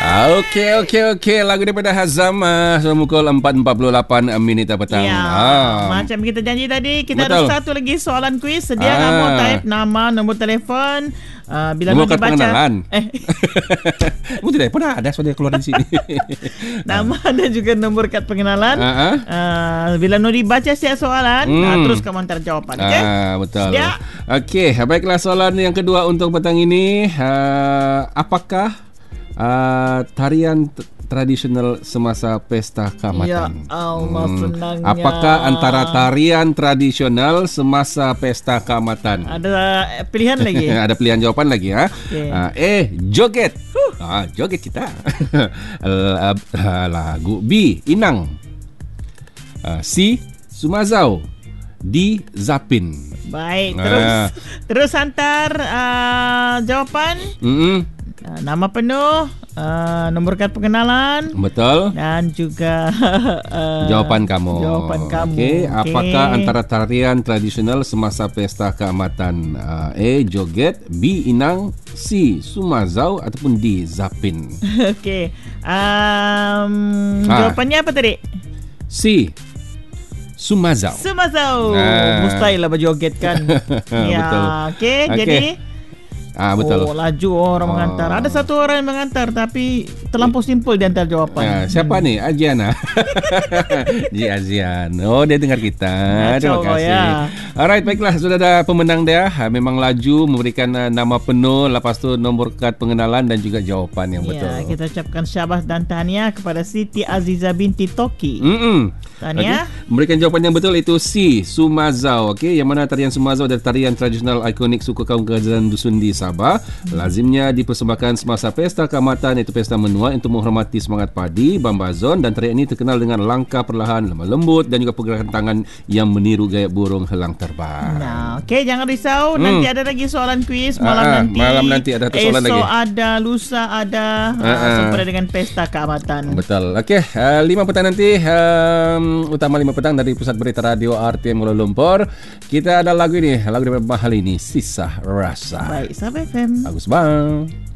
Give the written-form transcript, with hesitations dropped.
Okey. Lagu daripada Hazam pukul 4.48 minit petang. Ya, macam kita janji tadi, kita Betul. ada satu lagi soalan kuis. Sedia kamu type nama, nombor telefon, bila nombor nak kad dibaca. pengenalan. Mu tidak pernah ada soal dia keluar di sini. Nama dan juga nombor kad pengenalan. Bila nak dibaca setiap soalan, terus kamu hantar jawapan. Okey? Betul. Sedia? Okey, baiklah soalan yang kedua untuk petang ini. Apakah tarian tradisional semasa pesta Kaamatan? Ya Allah, senangnya. Apakah antara tarian tradisional semasa pesta Kaamatan? Ada pilihan lagi? Ada pilihan jawapan lagi ya. Okay. Joget. Joget kita. Lagu. B, Inang. C, Sumazau. D, Zapin. Baik, terus hantar jawapan. Nama penuh, nombor kad pengenalan. Betul. Dan juga jawapan kamu. Okey, apakah antara tarian tradisional semasa pesta Kaamatan? A, joget, B, Inang, C, Sumazau ataupun D, Zapin? Okey. Jawapannya apa tadi? C, Sumazau. Mustahil lah berjoget kan. Ya, betul. Okey, jadi betul. Laju orang mengantar. Ada satu orang yang mengantar tapi terlampau simpel dia hantar jawapan. Siapa nih? Aziana. Ji Azian. Dia dengar kita. Terima kasih. Ya. Alright, baiklah, sudah ada pemenang dia. Memang laju memberikan nama penuh, lepas tu nombor kad pengenalan dan juga jawapan yang betul. Kita ucapkan syabas dan tahniah kepada Siti Aziza binti Toki. Tahniah. Memberikan jawapan yang betul itu C, Sumazau. Okey, yang mana tarian Sumazau adalah tarian tradisional ikonik suku kaum Kerajaan Dusun di Sabah. Lazimnya dipersembahkan semasa pesta Kaamatan, iaitu pesta menua, untuk menghormati semangat padi, Bambazon, dan tarian ini terkenal dengan langkah perlahan, lemah lembut dan juga pergerakan tangan yang meniru gaya burung helang terbang. Okey, jangan risau, nanti ada lagi soalan kuis malam nanti ada satu soalan lagi. Esok ada, lusa ada, sempena dengan pesta Kaamatan. Betul. Okey, 5 petang nanti, utama 5 petang dari Pusat Berita Radio RTM Kuala Lumpur. Kita ada lagu ini, lagu daripada Mahal ini, Sisa Rasa. Baik, Sahabat FM. Bagus bang.